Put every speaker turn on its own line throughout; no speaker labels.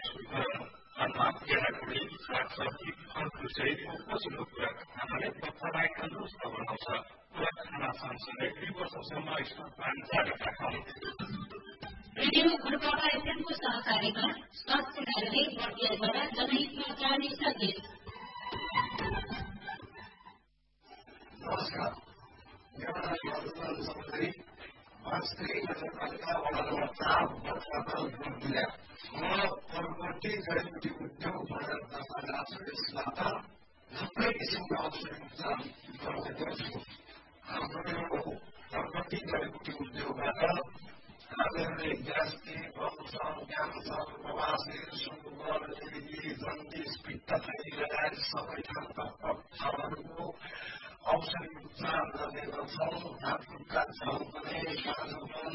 केराकुडी सागसब्जी फलफुल सहितको पछिल्लो कुरा खानाले बच्चालाई तन्दुरुस्त बनाउँछ। कुरा खाना सँगसँगै 2 वर्षसम्म स्तनपान जारी राखौं।
रेडियो गुरुबाबा एफएमको सहकार्यमा स्वास्थ्य कार्यालय बर्दियाद्वारा जनहितमा जारी सन्देश।
नमस्कार, मेरो नाम मधुसूदन चौधरी, वास्तविक नगरपालिका वडा नम्बर 4 बर्दिया। म पर्वती जडीबुटी उद्योग भनेर दर्ता लाग्छु। यसबाट थुप्रै किसिमका औषधि गर्ने गर्छु। हाम्रो पर्वती जडीबुटी उद्योगबाट हामीहरूले ग्यास्ट्रिक, अल्सर, क्यान्सर, प्रवासी, सुगर, एलर्जी, जन्डिस, पित्तथैली लगायत सबै खालका पत्थरहरूको औषधि उपचार गर्ने गर्छौँ। हातखुट्टा झल्कने, खाँचोपन,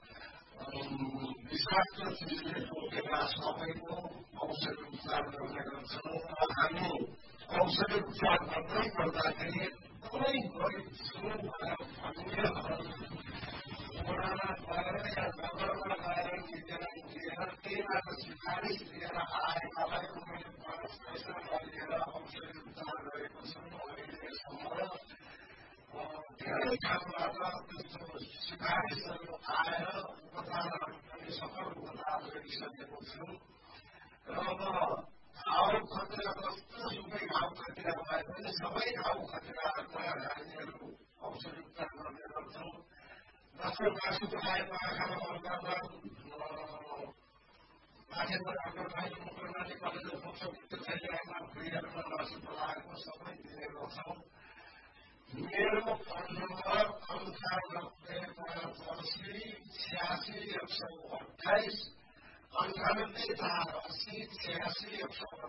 विषाक्त चिजले टोकेका सबैको औषधि उपचार गर्ने गर्छौँ। हामी औषधि उपचार गर्दै गर्दाखेरि कुनै गरिब छु भनेर भन्नेहरू वडामा गएर या नगरमा गएर विद्यालय लिएर त्यहीबाट सिफारिस लिएर आएकालाई मैले 5 पैसा नलिएर औषधि उपचार गरेको छु। अहिलेसम्म धेरै ठाउँबाट त्यस्तो सिफारिसहरू आएर उपचारहरू पनि सफल उपचार गरिसकेको छु। र अब घाउ खटिरा जस्तो सुकै घाउ खटिरा भए पनि सबै घाउ खटिराहरूमा हामीहरू औषधि उपचार गर्ने गर्छौँ। जस्तो मासु खाएको आँखामा मर्दा माथेको डाक्टरलाई कर्णाली कलेज पित्तथैलीमा भुँडीहरूमा मासु पलाएको सबै दिने गर्छौँ। मेरो फोन नम्बर 985886 128 984886 128